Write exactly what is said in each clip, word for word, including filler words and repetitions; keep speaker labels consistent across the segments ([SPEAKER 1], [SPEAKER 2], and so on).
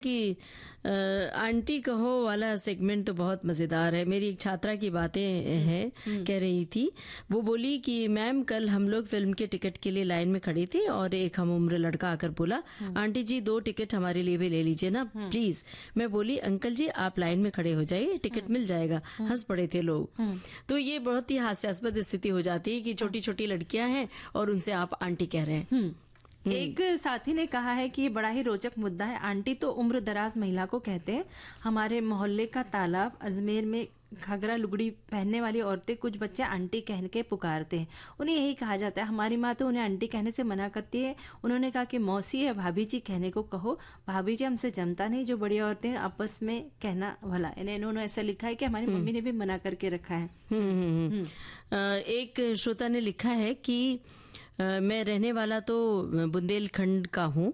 [SPEAKER 1] कि अ, आंटी कहो वाला सेगमेंट तो बहुत मजेदार है। मेरी एक छात्रा की बातें हैं, कह रही थी। वो बोली कि मैम कल हम लोग फिल्म के टिकट के लिए लाइन में खड़े थे और एक हम उम्र लड़का आकर बोला, आंटी जी दो टिकट हमारे लिए भी ले लीजिए ना प्लीज। मैं बोली अंकल जी आप लाइन में खड़े हो जाइए, टिकट मिल जाएगा। हंस पड़े थे लोग। तो ये बहुत ही हास्यास्पद स्थिति हो जाती है कि छोटी छोटी लड़कियां हैं और उनसे आप आंटी कह रहे हैं।
[SPEAKER 2] एक साथी ने कहा है कि ये बड़ा ही रोचक मुद्दा है। आंटी तो उम्र दराज महिला को कहते हैं। हमारे मोहल्ले का तालाब अजमेर में घाघरा लुगड़ी पहनने वाली औरतें कुछ बच्चे आंटी कहने के पुकारते हैं। उन्हें यही कहा जाता है। हमारी माँ तो उन्हें आंटी कहने से मना करती है। उन्होंने कहा कि मौसी या भाभी जी कहने को कहो, भाभी जी हमसे जमता नहीं, जो बड़ी औरतें आपस में कहना भला। इन्होंने ऐसा लिखा है कि हमारी मम्मी ने भी मना करके रखा है।
[SPEAKER 1] हम्म, एक श्रोता ने लिखा है कि मैं रहने वाला तो बुंदेलखंड का हूँ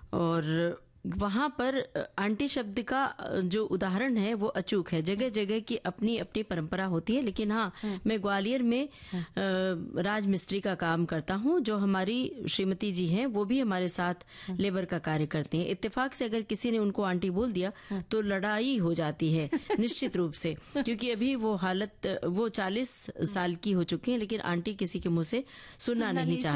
[SPEAKER 1] और वहां पर आंटी शब्द का जो उदाहरण है वो अचूक है। जगह जगह की अपनी अपनी परंपरा होती है। लेकिन हाँ, मैं ग्वालियर में राजमिस्त्री का काम करता हूँ। जो हमारी श्रीमती जी हैं वो भी हमारे साथ लेबर का कार्य करते हैं। इत्तेफाक से अगर किसी ने उनको आंटी बोल दिया तो लड़ाई हो जाती है निश्चित रूप से, क्योंकि अभी वो हालत वो चालीस साल की हो चुकी है लेकिन आंटी किसी के मुंह से सुनना नहीं, नहीं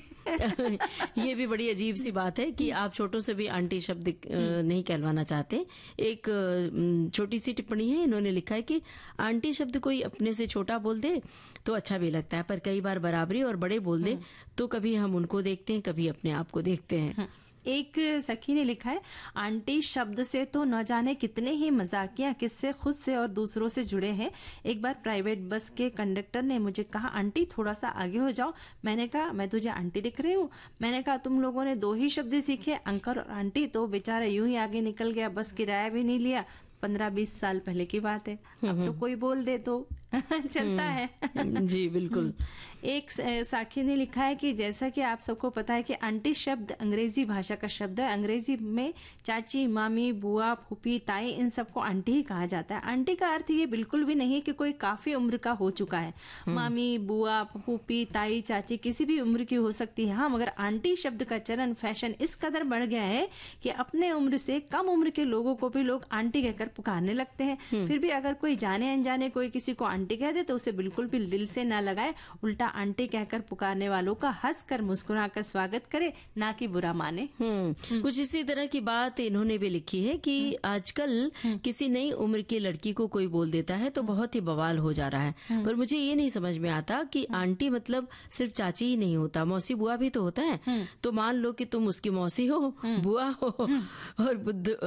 [SPEAKER 1] चाहती। ये भी बड़ी अजीब सी बात है कि आप छोटों से भी आंटी शब्द नहीं कहलवाना चाहते। एक छोटी सी टिप्पणी है, इन्होंने लिखा है कि आंटी शब्द कोई अपने से छोटा बोल दे तो अच्छा भी लगता है, पर कई बार बराबरी और बड़े बोल दे तो कभी हम उनको देखते हैं कभी अपने आप को देखते हैं।
[SPEAKER 2] एक सखी ने लिखा है, आंटी शब्द से तो न जाने कितने ही मजाकिया किस्से खुद से और दूसरों से जुड़े हैं। एक बार प्राइवेट बस के कंडक्टर ने मुझे कहा, आंटी थोड़ा सा आगे हो जाओ। मैंने कहा मैं तुझे आंटी दिख रही हूँ? मैंने कहा तुम लोगों ने दो ही शब्द सीखे, अंकल और आंटी। तो बेचारा यूं ही आगे निकल गया, बस किराया भी नहीं लिया। पंद्रह बीस साल पहले की बात है। अब तो कोई बोल दे तो चलता है।
[SPEAKER 1] जी बिल्कुल।
[SPEAKER 2] एक साखी ने लिखा है कि जैसा कि आप सबको पता है कि आंटी शब्द अंग्रेजी भाषा का शब्द है। अंग्रेजी में चाची, मामी, बुआ, फूफी, ताई इन सबको आंटी ही कहा जाता है। आंटी का अर्थ ये बिल्कुल भी नहीं है कि कोई काफी उम्र का हो चुका है। मामी, बुआ, फूफी, ताई, चाची किसी भी उम्र की हो सकती है। हाँ, मगर आंटी शब्द का चलन फैशन इस कदर बढ़ गया है कि अपने उम्र से कम उम्र के लोगों को भी लोग आंटी कहकर पुकारने लगते हैं। फिर भी अगर कोई जाने अनजाने कोई किसी को आंटी कह दे तो उसे बिल्कुल भी दिल से ना लगाए, उल्टा आंटी कहकर पुकारने वालों का हंसकर मुस्कुराकर स्वागत करे, ना कि बुरा माने।
[SPEAKER 1] हम्म कुछ इसी तरह की बात इन्होंने भी लिखी है कि आजकल किसी नई उम्र की लड़की को कोई बोल देता है तो बहुत ही बवाल हो जा रहा है। पर मुझे ये नहीं समझ में आता कि आंटी मतलब सिर्फ चाची ही नहीं होता, मौसी बुआ भी तो होता है। तो मान लो कि तुम उसकी मौसी हो, बुआ हो और बुद्ध आ,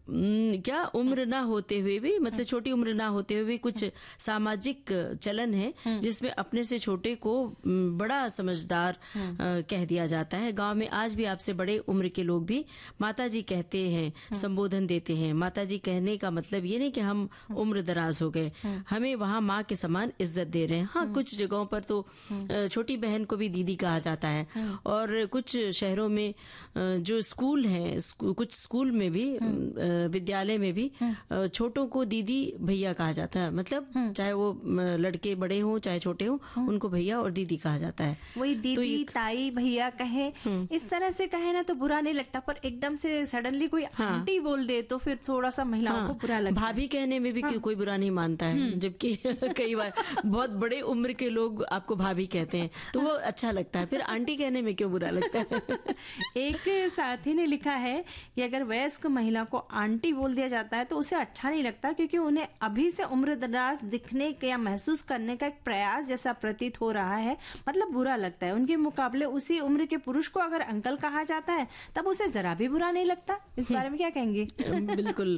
[SPEAKER 1] क्या उम्र ना होते हुए भी, मतलब छोटी उम्र ना होते हुए भी कुछ सामाजिक चलन है जिसमें अपने से छोटे को बड़ा समझदार कह दिया जाता है। गांव में आज भी आपसे बड़े उम्र के लोग भी माताजी कहते हैं, संबोधन देते हैं। माताजी कहने का मतलब ये नहीं कि हम उम्र दराज हो गए, हमें वहाँ माँ के समान इज्जत दे रहे हैं। हाँ, कुछ जगहों पर तो छोटी बहन को भी दीदी कहा जाता है और कुछ शहरों में जो स्कूल हैं, कुछ स्कूल में भी, विद्यालय में भी छोटों को दीदी भैया कहा जाता है। मतलब चाहे वो लड़के बड़े हों चाहे छोटे हों, उनको भैया और दीदी कहा जाता है।
[SPEAKER 2] वही दीदी, तो ताई, भैया कहे, इस तरह से कहे ना तो बुरा नहीं लगता, पर एकदम से सडनली कोई हाँ। आंटी बोल दे तो फिर थोड़ा सा महिलाओं हाँ। को बुरा लगता है।
[SPEAKER 1] भाभी कहने में भी हाँ। कोई बुरा नहीं मानता है, जबकि कई बार बहुत बड़े उम्र के लोग आपको भाभी कहते हैं तो वो अच्छा लगता है, फिर आंटी कहने में क्यों बुरा लगता है।
[SPEAKER 2] एक साथी ने लिखा है कि अगर वयस्क महिला को आंटी बोल दिया जाता है तो उसे अच्छा नहीं लगता, क्योंकि उन्हें अभी से उम्र दराज दिखने या महसूस करने का एक प्रयास जैसा प्रतीत हो रहा है, मतलब बुरा लगता है। उनके मुकाबले उसी उम्र के पुरुष को अगर अंकल कहा जाता है तब उसे जरा भी बुरा नहीं लगता। इस बारे में क्या कहेंगे?
[SPEAKER 1] बिल्कुल।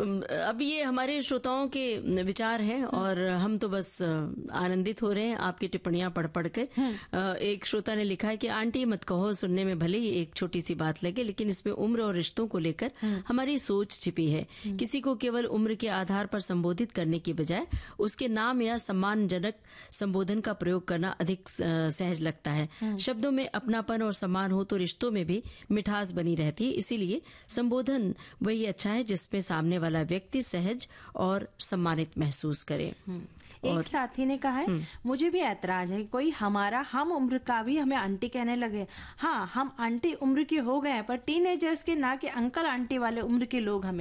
[SPEAKER 1] अब ये हमारे श्रोताओं के विचार हैं और हम तो बस आनंदित हो रहे हैं आपकी टिप्पणियां पढ़ पढ़ कर। एक श्रोता ने लिखा है कि आंटी मत कहो, सुनने में भले ही एक छोटी सी बात लगे लेकिन इसमें उम्र और रिश्तों को लेकर हमारी सोच छिपी है। किसी को केवल उम्र के आधार पर संबोधित करने की बजाय उसके नाम या सम्मानजनक संबोधन का प्रयोग करना अधिक सहज लगता है। शब्दों में अपनापन और सम्मान हो तो रिश्तों में भी मिठास बनी रहती है। इसीलिए संबोधन वही अच्छा है जिसमें सामने वाला व्यक्ति सहज और सम्मानित महसूस करे।
[SPEAKER 2] एक साथी ने कहा है, मुझे भी ऐतराज है, कोई हमारा हम उम्र का भी हमें आंटी कहने लगे। हाँ, हम आंटी उम्र के हो गए हैं, पर टीनेजर्स के ना कि अंकल आंटी वाले उम्र के लोग हमें